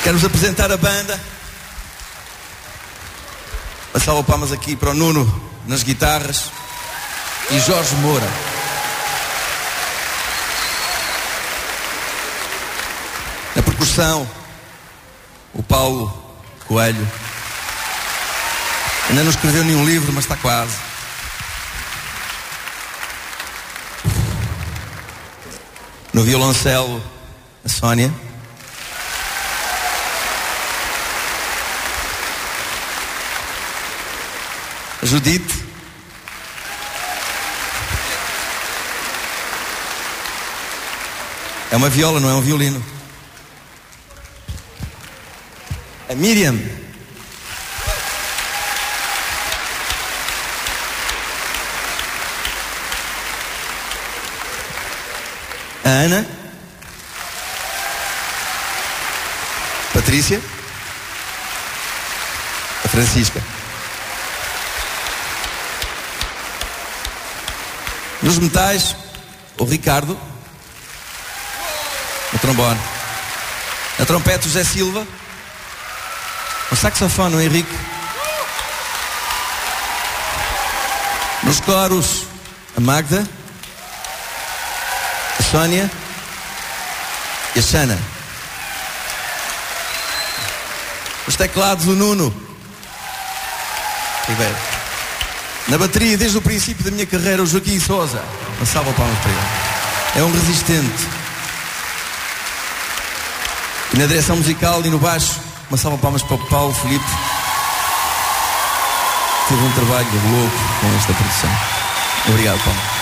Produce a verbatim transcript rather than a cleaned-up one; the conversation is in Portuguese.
Quero-vos apresentar a banda. Uma salva de palmas aqui para o Nuno nas guitarras e Jorge Moura. Na percussão, o Paulo Coelho. Ainda não escreveu nenhum livro, mas está quase. No violoncelo, a Sónia. A Judite. É uma viola, não é um violino. A Miriam. A Ana. Patrícia. A Francisca. Nos metais, o Ricardo. No trombone. Na trompete, o José Silva. No saxofone, o Henrique. Nos coros, a Magda. A Sónia. E a Xana. Os teclados, o Nuno Ribeiro. Na bateria, desde o princípio da minha carreira, o Joaquim Sousa. Uma salva de palmas para ele. É um resistente. E na direção musical e no baixo, uma salva de palmas para o Paulo Filipe. Teve um trabalho louco com esta produção. Obrigado, Paulo.